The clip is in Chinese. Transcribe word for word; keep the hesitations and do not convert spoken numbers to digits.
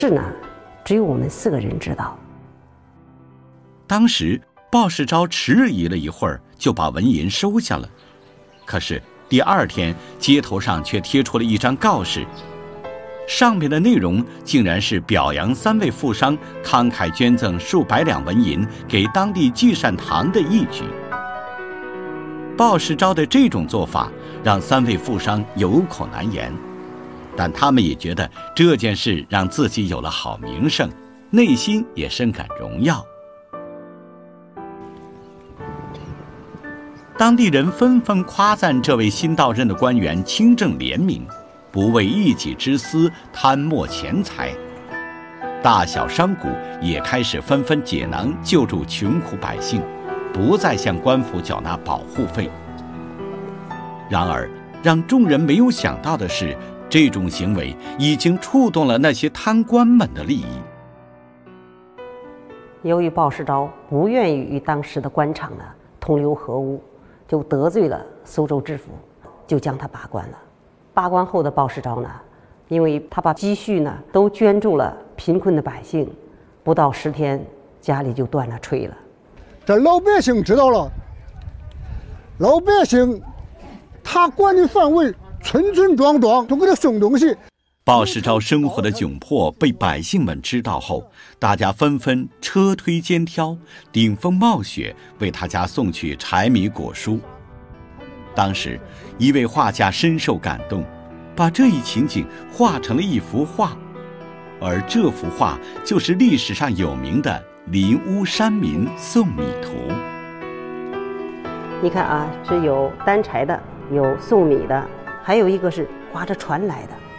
是呢，只有我们四个人知道。 当时鲍世钊迟疑了一会儿，就把纹银收下了。可是第二天，街头上却贴出了一张告示，上面的内容竟然是表扬三位富商慷慨捐赠数百两纹银给当地济善堂的义举。鲍世钊的这种做法让三位富商有口难言，但他们也觉得这件事让自己有了好名声，内心也深感荣耀。当地人纷纷夸赞这位新到任的官员清正廉明，不为一己之私贪墨钱财。大小商贾也开始纷纷解囊救助穷苦百姓，不再向官府缴纳保护费。然而让众人没有想到的是，这种行为已经触动了那些贪官们的利益。 由于鲍世钊不愿意与当时的官场呢同流合污，就得罪了苏州知府，就将他罢官了。罢官后的鲍世钊呢，因为他把积蓄呢都捐助了贫困的百姓，不到十天家里就断了炊了。 这老百姓知道了，老百姓他管的范围村村庄庄都给他送东西。 鲍世钊生活的窘迫被百姓们知道后，大家纷纷车推肩挑，顶风冒雪为他家送去柴米果蔬。当时一位画家深受感动，把这一情景画成了一幅画，而这幅画就是历史上有名的《林屋山民送米图》。 你看啊，是有担柴的，有送米的，还有一个是划着船来的。